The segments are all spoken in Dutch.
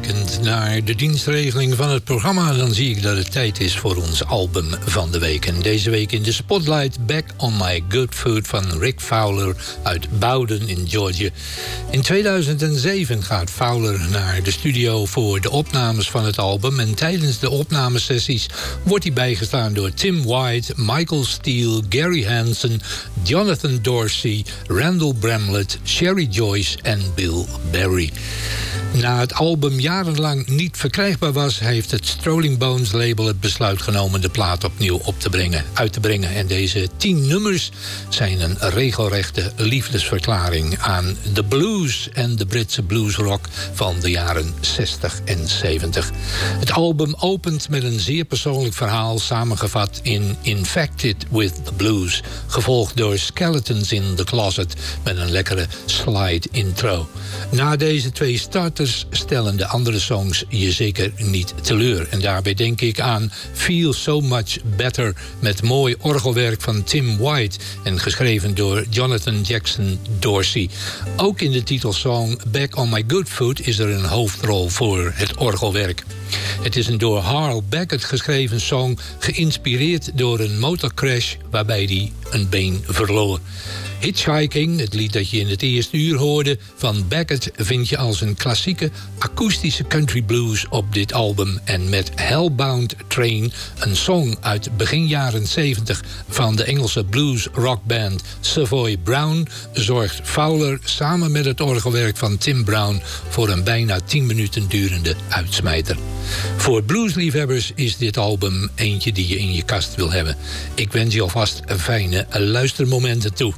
Kijkend naar de dienstregeling van het programma, dan zie ik dat het tijd is voor ons album van de week. En deze week in de Spotlight Back on My Good Food van Rick Fowler uit Bowden in Georgia. In 2007 gaat Fowler naar de studio voor de opnames van het album. En tijdens de opnamesessies wordt hij bijgestaan door Tim White, Michael Steele, Gary Hansen, Jonathan Dorsey, Randall Bramlett, Sherry Joyce en Bill Berry. Na het album jarenlang niet verkrijgbaar was, heeft het Strolling Bones label het besluit genomen de plaat opnieuw uit te brengen. En deze 10 nummers zijn een regelrechte liefdesverklaring aan de blues en de Britse bluesrock van de jaren 60 en 70. Het album opent met een zeer persoonlijk verhaal samengevat in Infected with the Blues, gevolgd door Skeletons in the Closet met een lekkere slide intro. Na deze 2 starters stellen de andere songs je zeker niet teleur. En daarbij denk ik aan Feel So Much Better met mooi orgelwerk van Tim White en geschreven door Jonathan Jackson Dorsey. Ook in de titelsong Back on My Good Food is er een hoofdrol voor het orgelwerk. Het is een door Harl Beckett geschreven song, geïnspireerd door een motorcrash waarbij hij een been verloor. Hitchhiking, het lied dat je in het eerste uur hoorde van Beckett, vind je als een klassieke akoestische country blues op dit album. En met Hellbound Train, een song uit begin jaren 70 van de Engelse blues rockband Savoy Brown, zorgt Fowler samen met het orgelwerk van Tim Brown voor een bijna 10 minuten durende uitsmijter. Voor bluesliefhebbers is dit album eentje die je in je kast wil hebben. Ik wens je alvast fijne luistermomenten toe.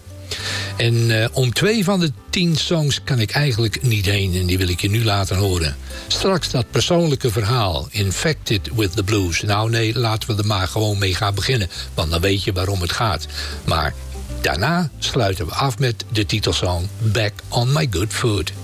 En om 2 van de 10 songs kan ik eigenlijk niet heen en die wil ik je nu laten horen. Straks dat persoonlijke verhaal, Infected with the Blues. Nou nee, laten we er maar gewoon mee gaan beginnen, want dan weet je waarom het gaat. Maar daarna sluiten we af met de titelsong Back on My Good Food.